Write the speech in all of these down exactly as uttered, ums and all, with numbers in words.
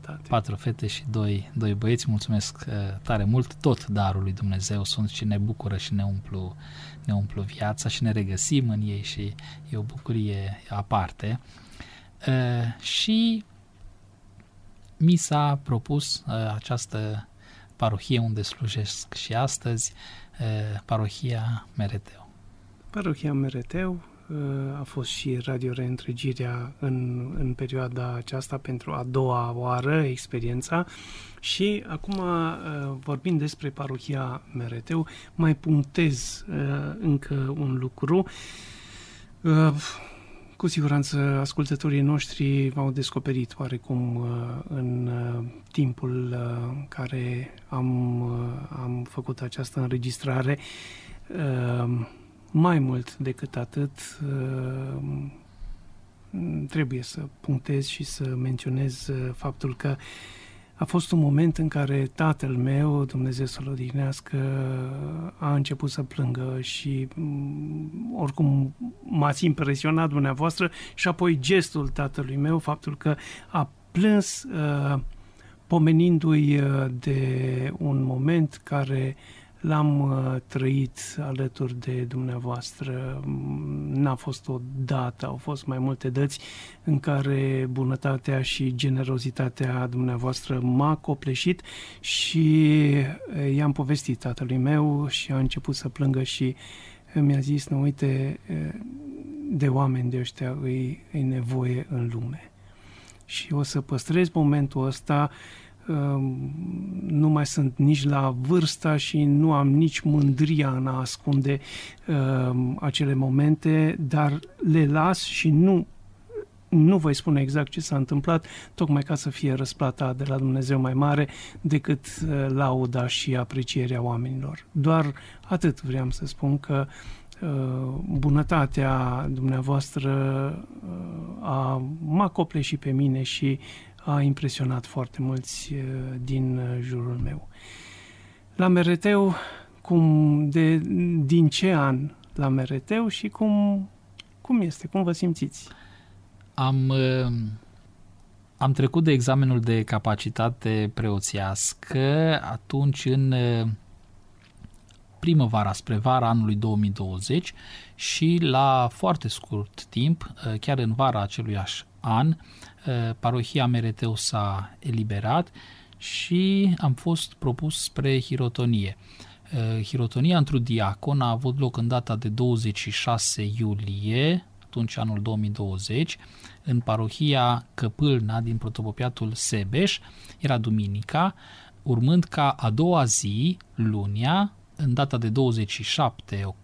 sănătate. Patru fete și doi, doi băieți, mulțumesc uh, tare mult, tot darul lui Dumnezeu sunt și ne bucură și ne umplu, ne umplu viața și ne regăsim în ei și e o bucurie aparte. Uh, și mi s-a propus uh, această parohie unde slujesc și astăzi, uh, parohia Mereteu. Parohia Mereteu a fost și radioreîntregirea în, în perioada aceasta pentru a doua oară experiența și acum, vorbind despre parohia Mereteu, mai punctez încă un lucru. Cu siguranță ascultătorii noștri v-au descoperit oarecum în timpul care am, am făcut această înregistrare. Mai mult decât atât, trebuie să punctez și să menționez faptul că a fost un moment în care tatăl meu, Dumnezeu să-l odihnească, a început să plângă și oricum m-ați impresionat dumneavoastră și apoi gestul tatălui meu, faptul că a plâns pomenindu-i de un moment care l-am uh, trăit alături de dumneavoastră. N-a fost o dată, au fost mai multe dăți în care bunătatea și generozitatea dumneavoastră m-a copleșit și uh, i-am povestit tatălui meu și a început să plângă și mi-a zis, nu uite, uh, de oameni de ăștia îi, îi nevoie în lume. Și o să păstrez momentul ăsta. Nu mai sunt nici la vârsta și nu am nici mândria în a ascunde uh, acele momente, dar le las și nu, nu voi spune exact ce s-a întâmplat, tocmai ca să fie răsplata de la Dumnezeu mai mare decât uh, lauda și aprecierea oamenilor. Doar atât vreau să spun, că uh, bunătatea dumneavoastră uh, a, m-a copleșit pe mine și a impresionat foarte mulți din jurul meu. La Mereteu, cum de, din ce an la Mereteu și cum, cum este, cum vă simțiți? Am, am trecut de examenul de capacitate preoțiască atunci în primăvara spre vara anului două mii douăzeci și la foarte scurt timp, chiar în vara aceluiași an, parohia Mereteu s-a eliberat și am fost propus spre hirotonie. Hirotonia într-un diacon a avut loc în data de douăzeci și șase iulie, atunci anul două mii douăzeci, în parohia Căpâlna din protopopiatul Sebeș. Era duminica, urmând ca a doua zi, lunia, în data de douăzeci și șapte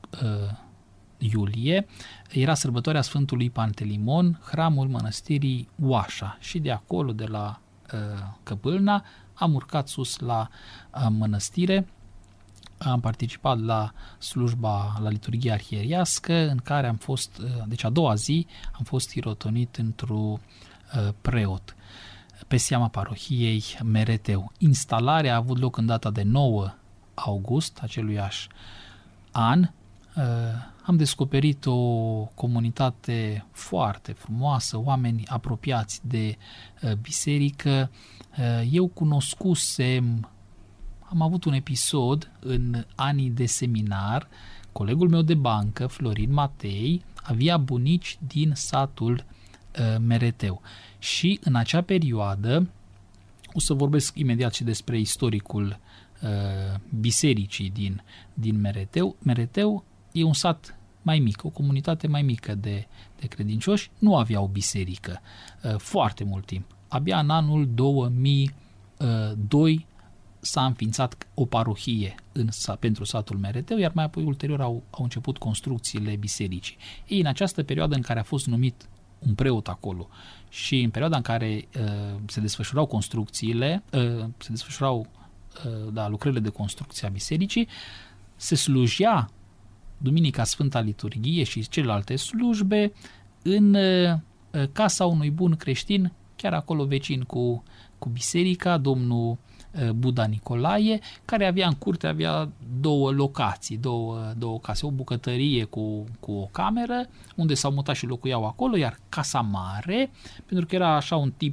iulie, era sărbătoarea Sfântului Pantelimon, hramul mănăstirii Oașa, și de acolo, de la uh, Căpâlna, am urcat sus la uh, mănăstire, am participat la slujba, la liturghia arhieriască, în care am fost, uh, deci a doua zi, am fost hirotonit într-un uh, preot pe seama parohiei Mereteu. Instalarea a avut loc în data de nouă august aceluiași an. Am descoperit o comunitate foarte frumoasă, oameni apropiați de biserică. Eu cunoscusem, am avut un episod în anii de seminar, colegul meu de bancă, Florin Matei, avea bunici din satul Mereteu și în acea perioadă, o să vorbesc imediat și despre istoricul bisericii din, din Mereteu. Mereteu e un sat mai mic, o comunitate mai mică de, de credincioși, nu avea o biserică foarte mult timp. Abia în anul două mii doi s-a înființat o parohie în, pentru satul Mereteu, iar mai apoi ulterior au, au început construcțiile bisericii. Ei, în această perioadă în care a fost numit un preot acolo și în perioada în care uh, se desfășurau construcțiile, uh, se desfășurau uh, da, lucrările de construcție a bisericii, se slujea Duminica Sfânta Liturghie și celelalte slujbe în uh, casa unui bun creștin, chiar acolo vecin cu, cu biserica, domnul Buda Nicolae, care avea în curte, avea două locații, două, două case, o bucătărie cu, cu o cameră, unde s-au mutat și locuiau acolo, iar casa mare, pentru că era așa un tip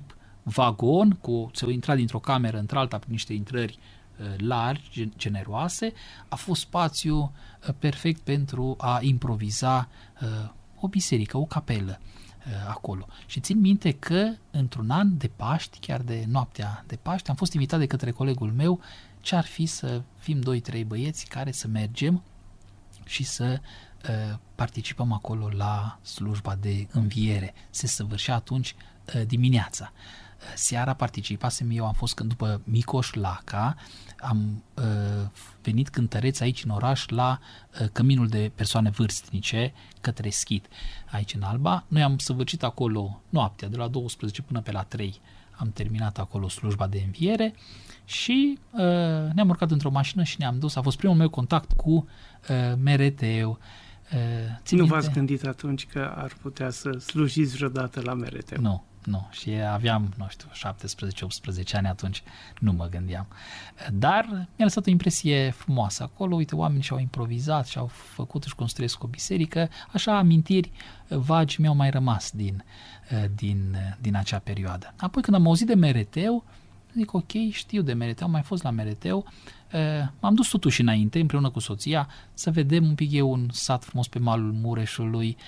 vagon, cu, se intra dintr-o cameră într-alta prin niște intrări largi, generoase. A fost spațiu perfect pentru a improviza o biserică, o capelă acolo. Și țin minte că într-un an de Paști, chiar de noaptea de Paști, am fost invitat de către colegul meu ce ar fi să fim doi, trei băieți care să mergem și să uh, participăm acolo la slujba de înviere. Se săvârșea atunci uh, dimineața. Uh, seara participasem eu, am fost când după Micoș Laca, am uh, venit cântăreț aici în oraș la uh, căminul de persoane vârstnice către Schid, aici în Alba. Noi am săvârșit acolo noaptea, de la douăsprezece până pe la trei. Am terminat acolo slujba de înviere și uh, ne-am urcat într-o mașină și ne-am dus. A fost primul meu contact cu uh, M R T-ul. Uh, nu minte? V-ați gândit atunci că ar putea să slujiți vreodată la M R T? Nu, nu. Și aveam, nu știu, șaptesprezece optsprezece ani atunci, nu mă gândeam. Dar mi-a lăsat o impresie frumoasă acolo. Uite, oamenii și-au improvizat și-au făcut, își construiesc o biserică. Așa, amintiri vagi mi-au mai rămas din, din, din acea perioadă. Apoi, când am auzit de M R T-ul, zic, ok, știu de M R T, am mai fost la M R T-ul, m-am dus totuși înainte, împreună cu soția, să vedem un pic, e un sat frumos pe malul Mureșului,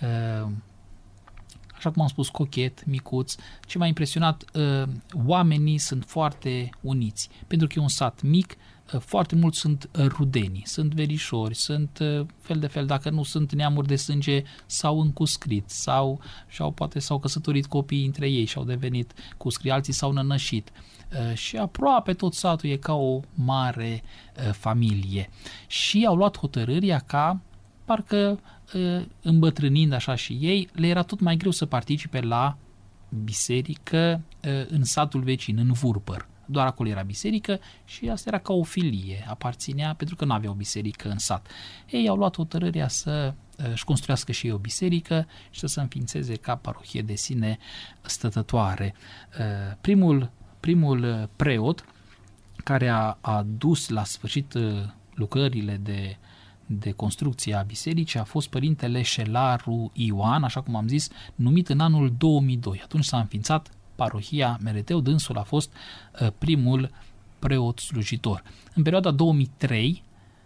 așa cum am spus, cochet, micuț. Ce m-a impresionat, oamenii sunt foarte uniți, pentru că e un sat mic, foarte mulți sunt rudenii, sunt verișori, sunt fel de fel, dacă nu sunt neamuri de sânge, s-au încuscrit, sau și-au, poate s-au căsătorit copiii între ei și au devenit cuscri, alții s-au nănășit. Și aproape tot satul e ca o mare familie. Și au luat hotărârea ca, parcă îmbătrânind așa și ei, le era tot mai greu să participe la biserică în satul vecin, în Vurpăr. Doar acolo era biserică și asta era ca o filie, aparținea, pentru că nu avea o biserică în sat. Ei au luat hotărârea să își construiască și ei o biserică și să se înființeze ca parohie de sine stătătoare. Primul, primul preot care a, a dus la sfârșit lucrările de de construcție a bisericii a fost părintele Șelaru Ioan, așa cum am zis, numit în anul două mii doi. Atunci s-a înființat parohia M R T-ul, dânsul a fost uh, primul preot slujitor. În perioada două mii trei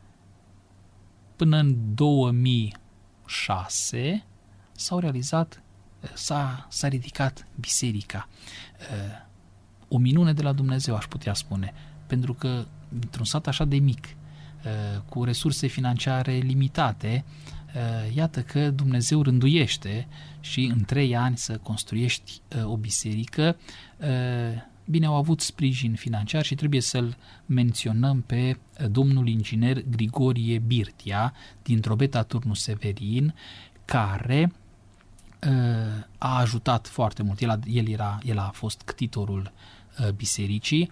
până în două mii șase s-au realizat, s-a, s-a ridicat biserica. Uh, o minune de la Dumnezeu, aș putea spune, pentru că într-un sat așa de mic, cu resurse financiare limitate, iată că Dumnezeu rânduiește și în trei ani să construiești o biserică. Bine, au avut sprijin financiar și trebuie să-l menționăm pe domnul inginer Grigorie Birtia din Drobeta Turnu Severin, care a ajutat foarte mult. El a, el era, el a fost ctitorul bisericii.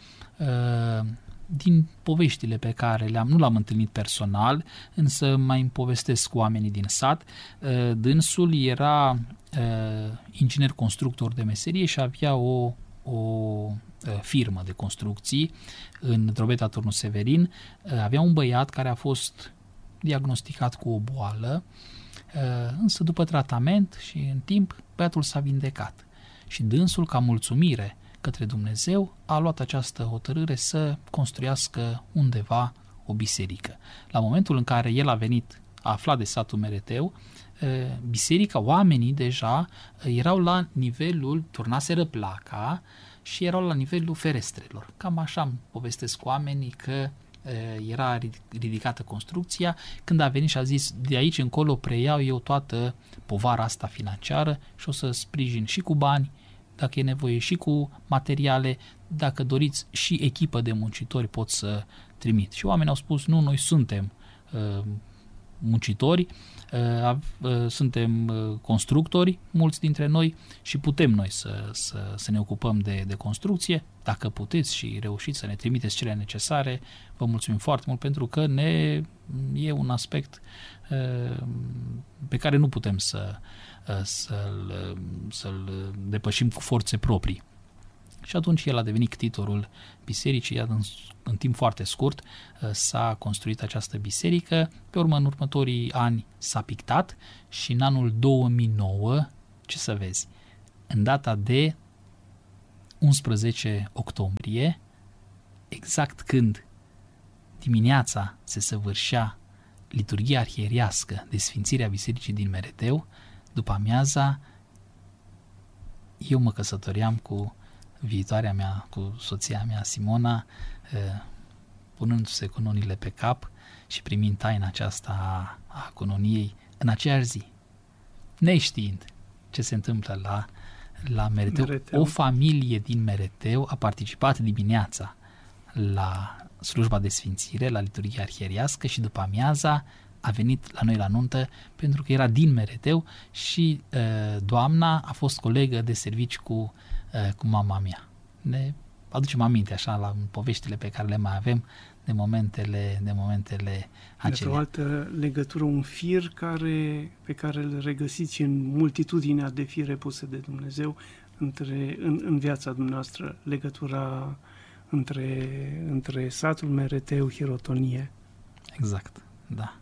Din poveștile pe care le-am, nu l-am întâlnit personal, însă mai îmi povestesc cu oamenii din sat. Dânsul era inginer constructor de meserie și avea o, o firmă de construcții în Drobeta Turnu Severin. Avea un băiat care a fost diagnosticat cu o boală, însă după tratament și în timp băiatul s-a vindecat. Și dânsul, ca mulțumire către Dumnezeu, a luat această hotărâre să construiască undeva o biserică. La momentul în care el a venit, a aflat de satul M R T-ul, biserica, oamenii deja erau la nivelul, turnaseră placa și erau la nivelul ferestrelor. Cam așa îmi povestesc oamenii că era ridicată construcția. Când a venit și a zis, de aici încolo preiau eu toată povara asta financiară și o să sprijin și cu bani, dacă e nevoie, și cu materiale, dacă doriți și echipă de muncitori pot să trimit. Și oamenii au spus, nu, noi suntem uh, muncitori, uh, uh, suntem uh, constructori, mulți dintre noi, și putem noi să, să, să ne ocupăm de, de construcție. Dacă puteți și reușiți să ne trimiteți cele necesare, vă mulțumim foarte mult, pentru că ne e un aspect uh, pe care nu putem să Să-l, să-l depășim cu forțe proprii. Și atunci el a devenit ctitorul bisericii, iar în, în timp foarte scurt s-a construit această biserică. Pe urmă, în următorii ani s-a pictat și în anul două mii nouă, ce să vezi, în data de unsprezece octombrie, exact când dimineața se săvârșea liturghia arhierească de sfințirea bisericii din Mereteu, după amiaza eu mă căsătoream cu viitoarea mea, cu soția mea Simona, punându-se cununile pe cap și primind taina aceasta a, a cununiei în aceeași zi, neștiind ce se întâmplă la, la Mereteu. Mereteu. O familie din Mereteu a participat dimineața la slujba de sfințire, la liturghia arhierească și după amiaza a venit la noi la nuntă pentru că era din Mereteu și uh, doamna a fost colegă de servici cu, uh, cu mama mea. Ne aducem aminte așa la poveștile pe care le mai avem de momentele, de momentele acelea. O altă legătură, un fir care, pe care îl regăsiți în multitudinea de fire puse de Dumnezeu între, în, în viața dumneavoastră, legătura între, între satul Mereteu, Hirotonie. Exact, da.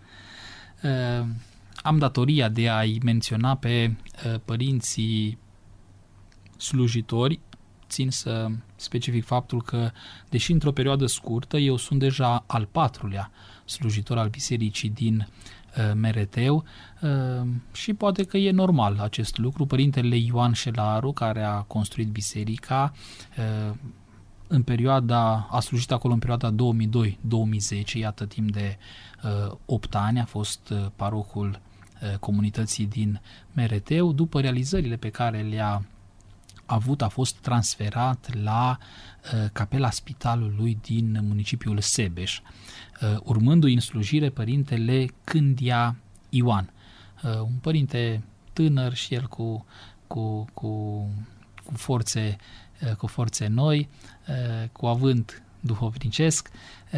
Uh, am datoria de a-i menționa pe uh, părinții slujitori. Țin să specific faptul că, deși într-o perioadă scurtă, eu sunt deja al patrulea slujitor al bisericii din uh, Mereteu uh, și poate că e normal acest lucru. Părintele Ioan Șelaru, care a construit biserica, uh, în perioada, a slujit acolo în perioada două mii doi două mii zece, iată timp de uh, opt ani, a fost uh, parohul uh, comunității din Mereteu. După realizările pe care le-a avut, a fost transferat la uh, capela spitalului din municipiul Sebeș, uh, urmându-i în slujire părintele Cândia Ioan, uh, un părinte tânăr și el cu, cu, cu, cu forțe cu forțe noi, cu avânt duhovnicesc,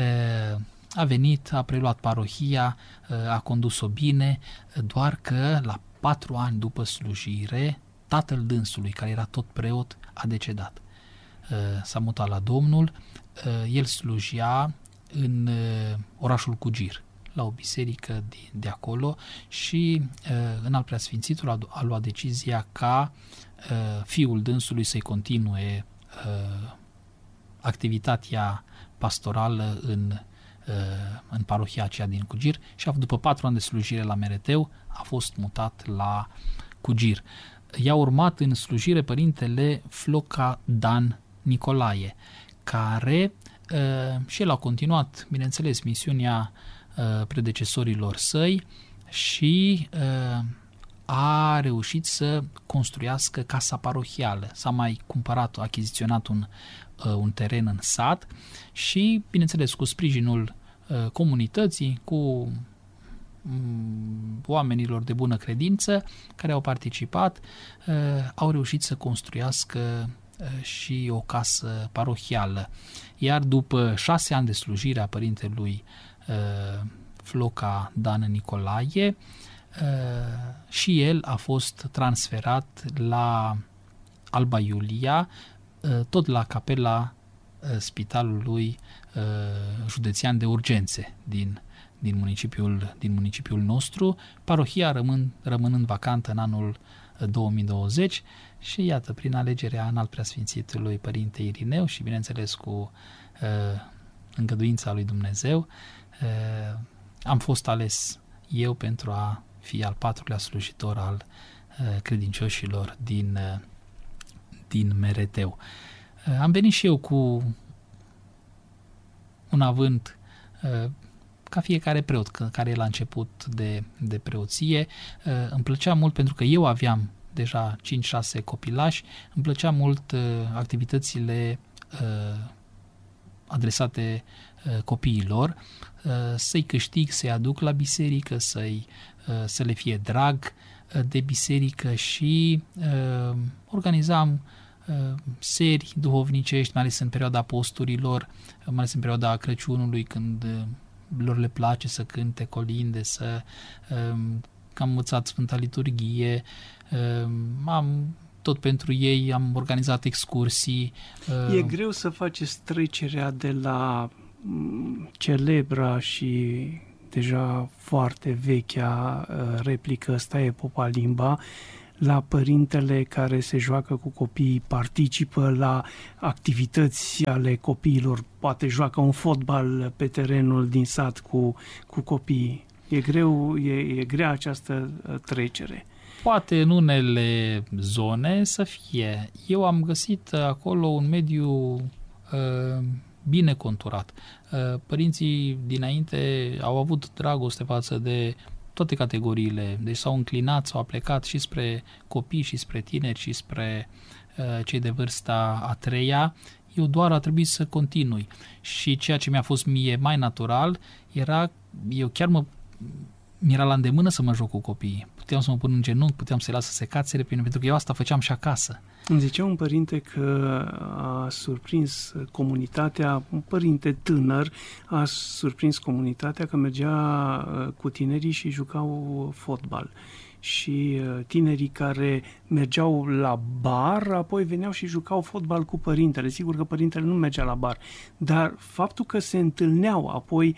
a venit, a preluat parohia, a condus-o bine, doar că la patru ani după slujire, tatăl dânsului, care era tot preot, a decedat. S-a mutat la Domnul, el slujea în orașul Cugir, la o biserică de acolo și în al preasfințitul a, a luat decizia ca uh, fiul dânsului să-i continue uh, activitatea pastorală în, uh, în parohia aceea din Cugir și după patru ani de slujire la Mereteu a fost mutat la Cugir. I-a urmat în slujire părintele Floca Dan Nicolae, care uh, și el a continuat, bineînțeles, misiunea predecesorilor săi și uh, a reușit să construiască casa parohială. S-a mai cumpărat, a achiziționat un, uh, un teren în sat și, bineînțeles, cu sprijinul uh, comunității, cu um, oamenilor de bună credință care au participat, uh, au reușit să construiască uh, și o casă parohială. Iar după șase ani de slujire a părintelui Floca Dan Nicolae, și el a fost transferat la Alba Iulia, tot la capela Spitalului Județean de Urgențe din, din, municipiul, din municipiul nostru, parohia rămân, rămânând vacantă în anul două mii douăzeci și iată, prin alegerea înalt preasfințitului Părinte Irineu și, bineînțeles, cu îngăduința lui Dumnezeu, Uh, am fost ales eu pentru a fi al patrulea slujitor al uh, credincioșilor din, uh, din Mereteu. Uh, am venit și eu cu un avânt uh, ca fiecare preot care e la început de, de preoție. Uh, îmi plăcea mult pentru că eu aveam deja cinci șase copilași, îmi plăcea mult uh, activitățile uh, adresate uh, copiilor, uh, să-i câștig, să-i aduc la biserică, să-i, uh, să le fie drag uh, de biserică și uh, organizam uh, seri duhovnicești, mai ales în perioada posturilor, mai ales în perioada Crăciunului, când uh, lor le place să cânte colinde, să uh, că am învățat Sfânta Liturghie, uh, am tot pentru ei, am organizat excursii. E greu să faceți trecerea de la celebra și deja foarte vechea replică Staie Popa Limba la părintele care se joacă cu copiii, participă la activități ale copiilor, poate joacă un fotbal pe terenul din sat cu, cu copiii. E greu, e, e grea această trecere. Poate în unele zone să fie. Eu am găsit acolo un mediu uh, bine conturat. Uh, părinții dinainte au avut dragoste față de toate categoriile, deci s-au înclinat, s-au plecat și spre copii, și spre tineri, și spre uh, cei de vârsta a treia. Eu doar a trebuit să continui. Și ceea ce mi-a fost mie mai natural era, eu chiar mă mi-era la îndemână să mă joc cu copiii. Puteam să mă pun în genunchi, puteam să-i las să se cațere, pentru că eu asta făceam și acasă. Îmi zicea un părinte că a surprins comunitatea, un părinte tânăr a surprins comunitatea că mergea cu tinerii și jucau fotbal. Și tinerii care mergeau la bar, apoi veneau și jucau fotbal cu părintele. Sigur că părintele nu mergea la bar, dar faptul că se întâlneau apoi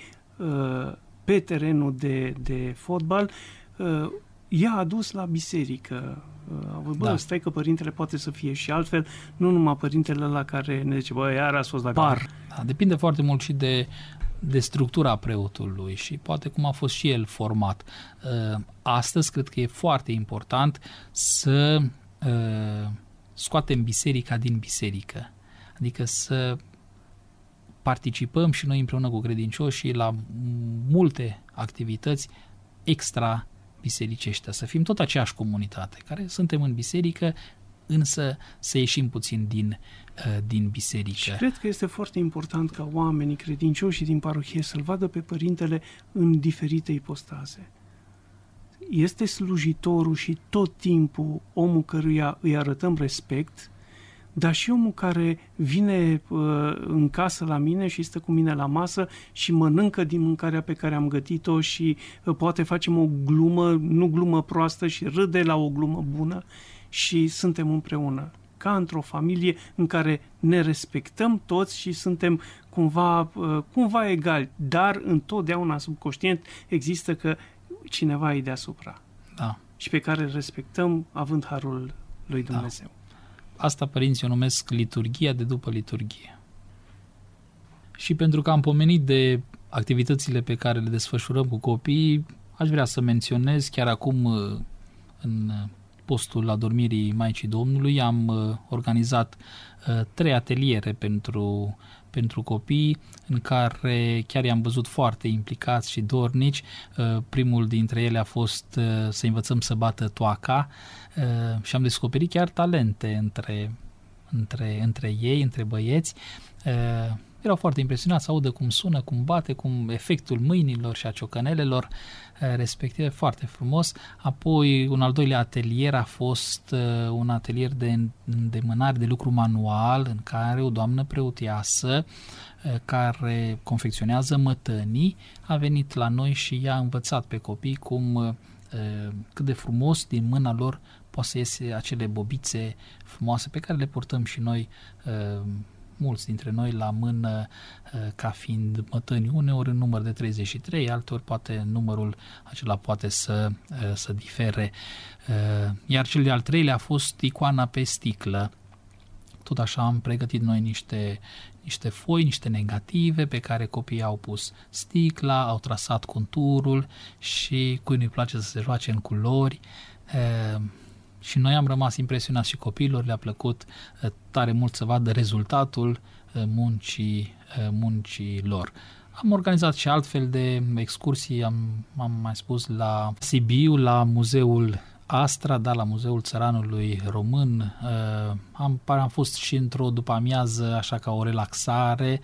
pe terenul de, de fotbal, uh, i-a adus la biserică. Uh, bă, da. Stai că părintele poate să fie și altfel, nu numai părintele ăla care ne zice, bă, iar ați fost la bar. Da, depinde foarte mult și de, de structura preotului și poate cum a fost și el format. Uh, astăzi cred că e foarte important să uh, scoatem biserica din biserică. Adică să participăm și noi împreună cu credincioșii la multe activități extra bisericești, să fim tot aceeași comunitate, care suntem în biserică, însă să ieșim puțin din, din biserică. Și cred că este foarte important ca oamenii credincioși din parohie să-l vadă pe părintele în diferite ipostaze. Este slujitorul și tot timpul omul căruia îi arătăm respect, dar și omul care vine uh, în casă la mine și stă cu mine la masă și mănâncă din mâncarea pe care am gătit-o și uh, poate facem o glumă, nu glumă proastă, și râde la o glumă bună și suntem împreună. Ca într-o familie în care ne respectăm toți și suntem cumva, uh, cumva egali, dar întotdeauna subconștient există că cineva e deasupra. Da. Și pe care îl respectăm având harul lui Dumnezeu. Da. Asta părinții o numesc liturghia de după liturghie. Și pentru că am pomenit de activitățile pe care le desfășurăm cu copiii, aș vrea să menționez chiar acum în postul adormirii Maicii Domnului am organizat trei ateliere pentru, pentru copii în care chiar i-am văzut foarte implicați și dornici. Primul dintre ele a fost să învățăm să bată toaca și am descoperit chiar talente între, între, între ei, între băieți. Erau foarte impresionați să audă cum sună, cum bate, cum efectul mâinilor și a ciocanelelor respective, foarte frumos. Apoi un al doilea atelier a fost un atelier de îndemânare de lucru manual în care o doamnă preoteasă care confecționează mătănii a venit la noi și i-a învățat pe copii cum cât de frumos din mâna lor poate să iese acele bobițe frumoase pe care le purtăm și noi, mulți dintre noi, la mână ca fiind mătăni, uneori în număr de treizeci și trei, alteori poate numărul acela poate să, să difere. Iar cel de-al treilea a fost icoana pe sticlă. Tot așa am pregătit noi niște, niște foi, niște negative pe care copiii au pus sticla, au trasat conturul și cui nu-i place să se joace în culori. E, și noi am rămas impresionați și copiilor le-a plăcut tare mult să vadă rezultatul muncii, muncii lor. Am organizat și altfel de excursii, am, am mai spus, la Sibiu, la Muzeul Astra, da, la Muzeul Țăranului Român. Am, am fost și într-o după-amiază, așa ca o relaxare,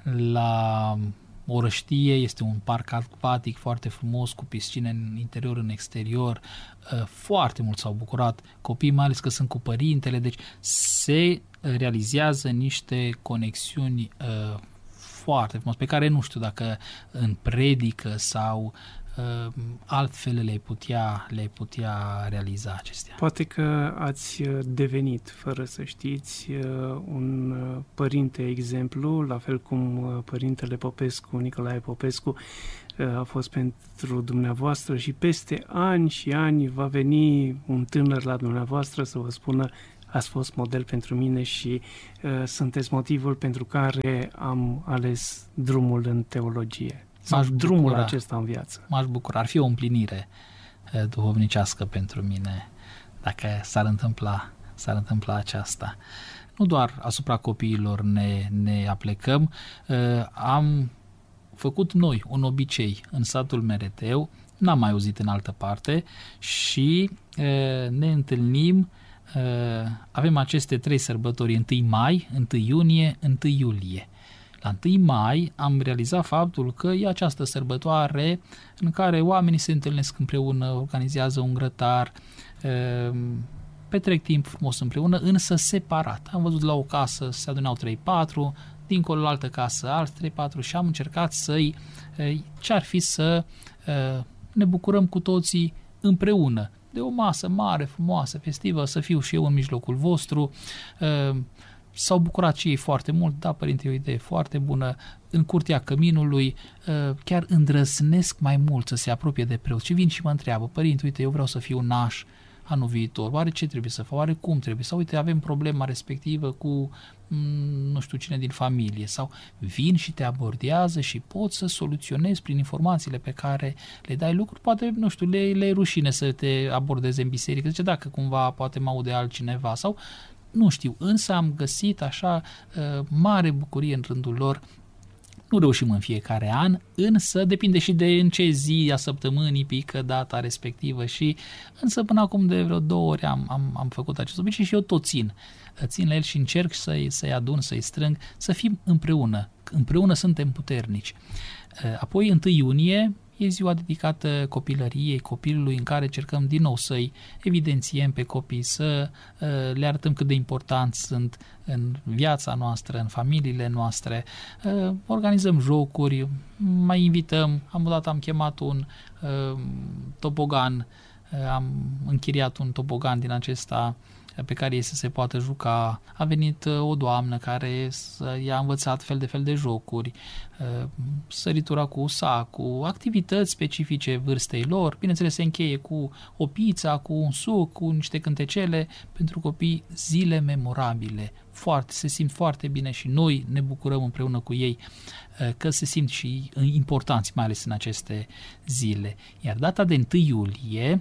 la Orăștie, este un parc acvatic foarte frumos, cu piscine în interior, în exterior. Foarte mult s-au bucurat copiii, mai ales că sunt cu părintele, deci se realizează niște conexiuni foarte frumoase, pe care nu știu dacă în predică sau altfel le-ai putea, le-ai putea realiza acestea. Poate că ați devenit, fără să știți, un părinte exemplu, la fel cum părintele Popescu, Nicolae Popescu, a fost pentru dumneavoastră și peste ani și ani va veni un tânăr la dumneavoastră să vă spună: ați fost model pentru mine și uh, sunteți motivul pentru care am ales drumul în teologie. Sau M-aș drumul bucura, acesta în viață. M-aș bucura. Ar fi o împlinire uh, duhovnicească pentru mine dacă s-ar întâmpla, s-ar întâmpla aceasta. Nu doar asupra copiilor ne, ne aplecăm, uh, am făcut noi un obicei în satul Mereteu, n-am mai auzit în altă parte, și uh, ne întâlnim. Avem aceste trei sărbători: întâi mai, întâi iunie, întâi iulie. La întâi mai am realizat faptul că e această sărbătoare în care oamenii se întâlnesc împreună, organizează un grătar, petrec timp frumos împreună, însă separat. Am văzut la o casă se adunau trei patru, dincolo la altă casă alți trei patru și am încercat să-i, ce-ar fi să ne bucurăm cu toții împreună de o masă mare, frumoasă, festivă, să fiu și eu în mijlocul vostru. S-au bucurat și ei foarte mult. Da, părinte, e o idee foarte bună. În curtea căminului chiar îndrăznesc mai mult să se apropie de preot și vin și mă întreabă: părinte, uite, eu vreau să fiu naș anul viitor, oare ce trebuie să fac, oare cum trebuie, sau uite, avem problema respectivă cu nu știu cine din familie, sau vin și te abordează și poți să soluționezi prin informațiile pe care le dai lucruri, poate, nu știu, le, le e rușine să te abordeze în biserică, zice, dacă cumva poate mă aude altcineva, sau nu știu, însă am găsit așa mare bucurie în rândul lor. Nu reușim în fiecare an, însă depinde și de în ce zi a săptămânii pică data respectivă și însă până acum de vreo două ori am, am, am făcut acest obicei și eu tot țin. Țin la el și încerc să-i, să-i adun, să-i strâng, să fim împreună. Împreună suntem puternici. Apoi, întâi iunie, e ziua dedicată copilăriei, copilului, în care încercăm din nou să-i evidențiem pe copii, să uh, le arătăm cât de importanți sunt în viața noastră, în familiile noastre. Uh, organizăm jocuri, mai invităm, am odată am chemat un uh, tobogan, uh, am închiriat un tobogan din acesta pe care ei să se poată juca. A venit o doamnă care i-a învățat fel de fel de jocuri, săritura cu sacul, activități specifice vârstei lor. Bineînțeles, se încheie cu o pizza, cu un suc, cu niște cântecele pentru copii, zile memorabile. Foarte, se simt foarte bine și noi ne bucurăm împreună cu ei că se simt și importanți, mai ales în aceste zile. Iar data de întâi iulie,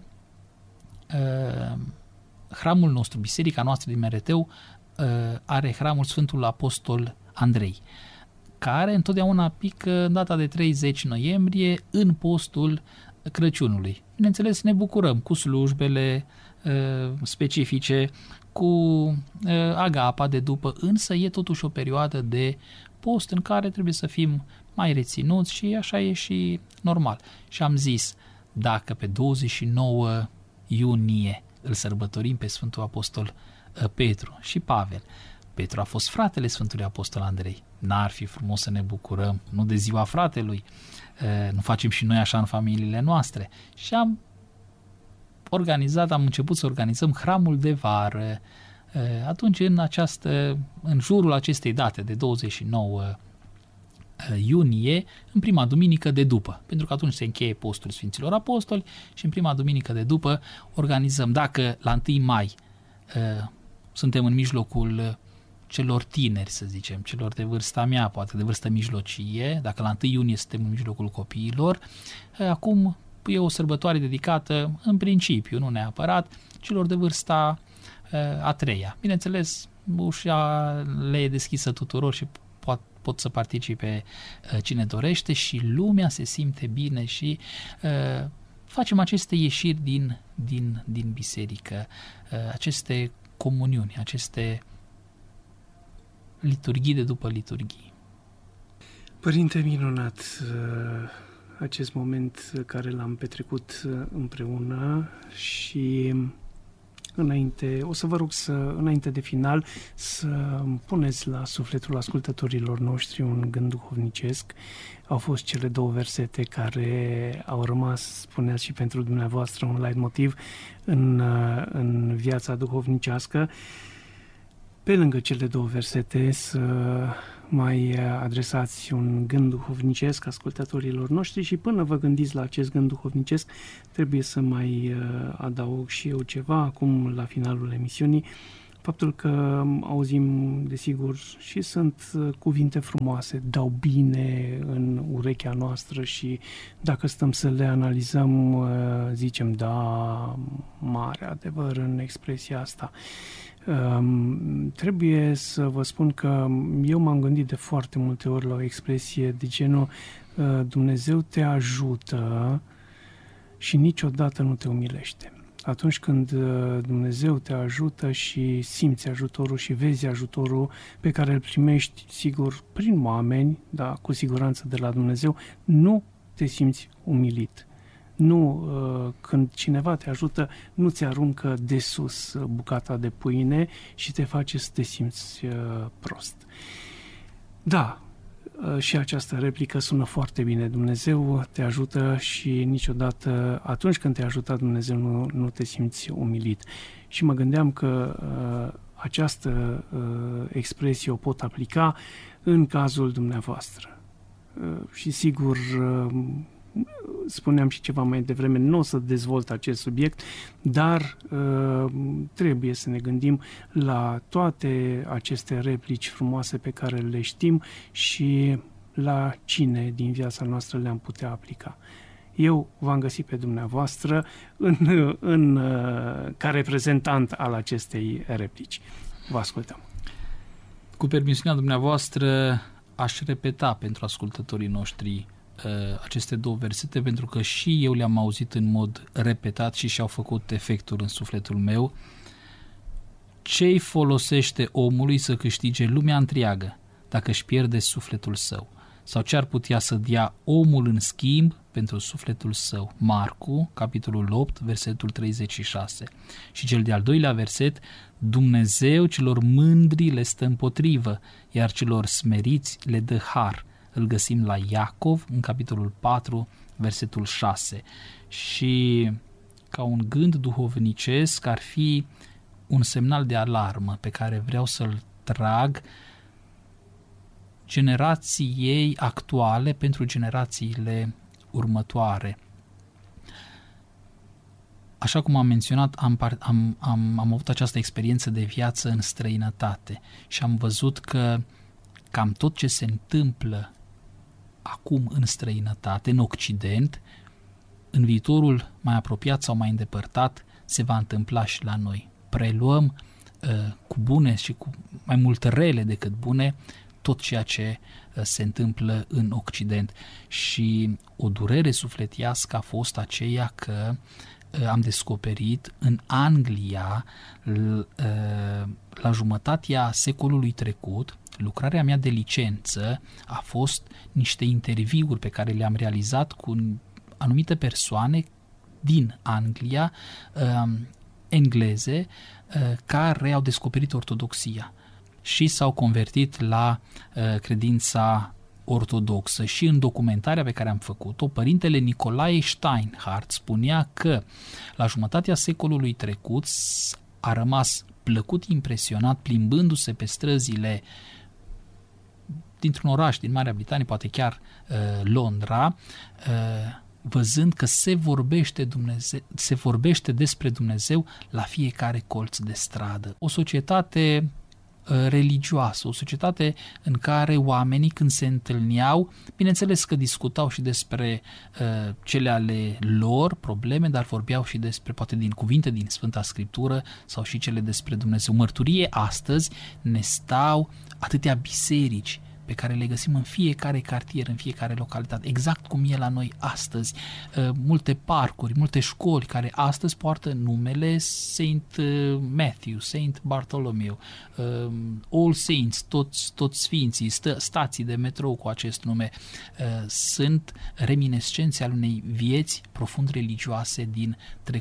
hramul nostru, biserica noastră din Mereteu, are hramul Sfântul Apostol Andrei, care întotdeauna pică în data de treizeci noiembrie în postul Crăciunului. Bineînțeles, ne bucurăm cu slujbele specifice, cu agapa de după, însă e totuși o perioadă de post în care trebuie să fim mai reținuți și așa e și normal. Și am zis, dacă pe douăzeci și nouă iunie îl sărbătorim pe Sfântul Apostol Petru și Pavel. Petru a fost fratele Sfântului Apostol Andrei. N-ar fi frumos să ne bucurăm, nu de ziua fratelui, nu facem și noi așa în familiile noastre. Și am organizat, am început să organizăm hramul de vară. Atunci, în, această, în jurul acestei date de douăzeci și nouă iunie, în prima duminică de după, pentru că atunci se încheie postul Sfinților Apostoli și în prima duminică de după organizăm, dacă la întâi mai uh, suntem în mijlocul celor tineri, să zicem, celor de vârsta mea, poate de vârstă mijlocie, dacă la întâi iunie suntem în mijlocul copiilor, uh, acum e o sărbătoare dedicată, în principiu, nu neapărat, celor de vârsta uh, a treia. Bineînțeles, ușa le e deschisă tuturor și poate pot să participe uh, cine dorește și lumea se simte bine și uh, facem aceste ieșiri din, din, din biserică, uh, aceste comuniuni, aceste liturghii de după liturghii. Părinte minunat, uh, acest moment care l-am petrecut împreună și înainte, o să vă rog să, înainte de final, să puneți la sufletul ascultătorilor noștri un gând duhovnicesc. Au fost cele două versete care au rămas, spuneați și pentru dumneavoastră, un leitmotiv în, în viața duhovnicească. Pe lângă cele două versete, să mai adresați un gând duhovnicesc ascultătorilor noștri și până vă gândiți la acest gând duhovnicesc, trebuie să mai adaug și eu ceva acum la finalul emisiunii. Faptul că auzim, desigur, și sunt cuvinte frumoase, dau bine în urechea noastră și dacă stăm să le analizăm, zicem, da, mare adevăr în expresia asta. Um, trebuie să vă spun că eu m-am gândit de foarte multe ori la o expresie de genul uh, Dumnezeu te ajută și niciodată nu te umilește. Atunci când uh, Dumnezeu te ajută și simți ajutorul și vezi ajutorul pe care îl primești, sigur, prin oameni, da, cu siguranță de la Dumnezeu, nu te simți umilit. Nu, când cineva te ajută, nu ți aruncă de sus bucata de pâine și te face să te simți prost. Da, și această replică sună foarte bine. Dumnezeu te ajută și niciodată, atunci când te-a ajutat Dumnezeu, nu, nu te simți umilit. Și mă gândeam că această expresie o pot aplica în cazul dumneavoastră. Și sigur, spuneam și ceva mai devreme, nu o să dezvolt acest subiect, dar uh, trebuie să ne gândim la toate aceste replici frumoase pe care le știm și la cine din viața noastră le-am putea aplica. Eu v-am găsit pe dumneavoastră în, în, uh, ca reprezentant al acestei replici. Vă ascultăm. Cu permisiunea dumneavoastră, aș repeta pentru ascultătorii noștri aceste două versete, pentru că și eu le-am auzit în mod repetat și și-au făcut efectul în sufletul meu. Ce-i folosește omului să câștige lumea întreagă dacă își pierde sufletul său? Sau ce ar putea să dea omul în schimb pentru sufletul său? Marcu, capitolul opt, versetul treizeci și șase. Și cel de-al doilea verset, Dumnezeu celor mândri le stă împotrivă, iar celor smeriți le dă har. Îl găsim la Iacov, în capitolul patru, versetul șase. Și ca un gând duhovnicesc ar fi un semnal de alarmă pe care vreau să-l trag generației actuale pentru generațiile următoare. Așa cum am menționat, am, am, am, am avut această experiență de viață în străinătate și am văzut că cam tot ce se întâmplă acum în străinătate, în Occident, în viitorul mai apropiat sau mai îndepărtat, se va întâmpla și la noi. Preluăm uh, cu bune și cu mai mult rele decât bune tot ceea ce uh, se întâmplă în Occident. Și o durere sufletească a fost aceea că uh, am descoperit în Anglia, l, uh, la jumătatea secolului trecut, lucrarea mea de licență a fost niște interviuri pe care le-am realizat cu anumite persoane din Anglia, uh, engleze, uh, care au descoperit ortodoxia și s-au convertit la uh, credința ortodoxă. Și în documentarea pe care am făcut-o, părintele Nicolae Steinhardt spunea că la jumătatea secolului trecut a rămas plăcut impresionat plimbându-se pe străzile dintr-un oraș din Marea Britanie, poate chiar uh, Londra, uh, văzând că se vorbește, Dumnezeu, se vorbește despre Dumnezeu la fiecare colț de stradă. O societate uh, religioasă, o societate în care oamenii, când se întâlneau, bineînțeles că discutau și despre uh, cele ale lor probleme, dar vorbeau și despre, poate din cuvinte din Sfânta Scriptură sau și cele despre Dumnezeu. Mărturie astăzi ne stau atâtea biserici pe care le găsim în fiecare cartier, în fiecare localitate, exact cum e la noi astăzi. Multe parcuri, multe școli care astăzi poartă numele Saint Matthew, Saint Bartholomew, All Saints, toți, toți sfinții, stă, stații de metrou cu acest nume, sunt reminiscențe ale unei vieți profund religioase din trecut.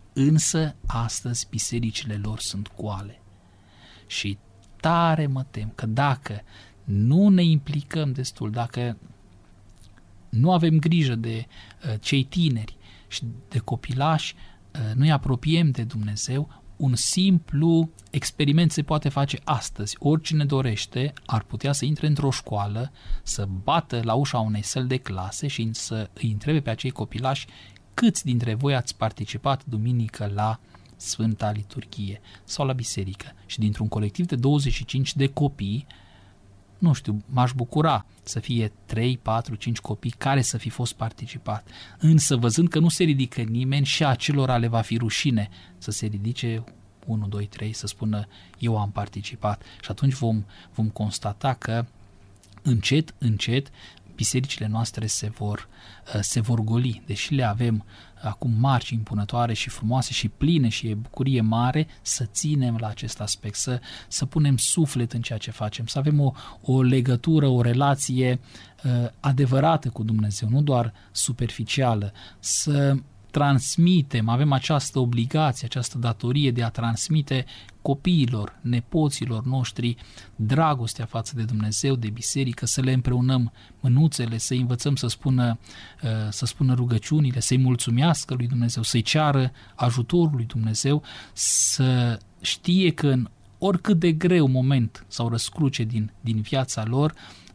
însă astăzi bisericile lor sunt goale. Și tare mă tem că dacă nu ne implicăm destul, dacă nu avem grijă de uh, cei tineri și de copilași, uh, nu-i apropiem de Dumnezeu, un simplu experiment se poate face astăzi. Oricine dorește ar putea să intre într-o școală, să bată la ușa unei săli de clase și să îi întrebe pe acei copilași: câți dintre voi ați participat duminică la Sfânta Liturghie sau la biserică? Și dintr-un colectiv de douăzeci și cinci de copii, nu știu, m-aș bucura să fie trei, patru, cinci copii care să fi fost participat. Însă văzând că nu se ridică nimeni, și acelora le va fi rușine să se ridice unu, doi, trei, să spună: eu am participat. Și atunci vom, vom constata că încet, încet bisericile noastre se vor, se vor goli, deși le avem acum mari și impunătoare și frumoase și pline și e bucurie mare, să ținem la acest aspect, să, să punem suflet în ceea ce facem, să avem o, o legătură, o relație uh, adevărată cu Dumnezeu, nu doar superficială, să transmitem, avem această obligație, această datorie de a transmite copiilor, nepoților noștri dragostea față de Dumnezeu, de biserică, să le împreunăm mânuțele, să învățăm să spună, să spună rugăciunile, să-i mulțumească lui Dumnezeu, să-i ceară ajutorul lui Dumnezeu, să știe că în oricât de greu moment sau răscruce din, din viața lor,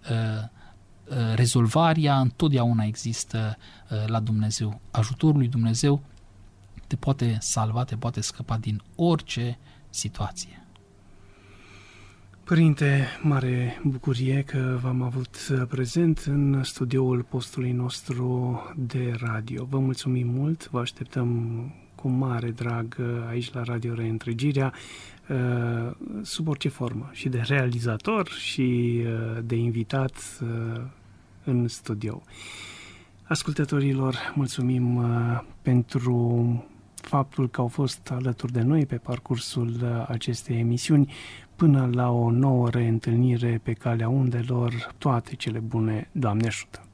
rezolvarea întotdeauna există la Dumnezeu. Ajutorul lui Dumnezeu te poate salva, te poate scăpa din orice situație. Părinte, mare bucurie că v-am avut prezent în studioul postului nostru de radio. Vă mulțumim mult, vă așteptăm cu mare drag aici la Radio Reîntregirea, sub orice formă, și de realizator și de invitat în studio. Ascultătorilor, mulțumim pentru faptul că au fost alături de noi pe parcursul acestei emisiuni. Până la o nouă reîntâlnire pe calea undelor, toate cele bune, Doamne ajută!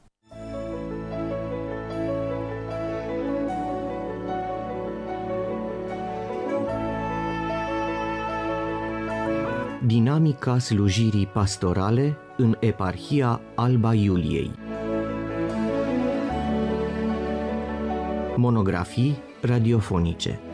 Dinamica slujirii pastorale în Eparhia Alba Iuliei. Monografii radiofonice.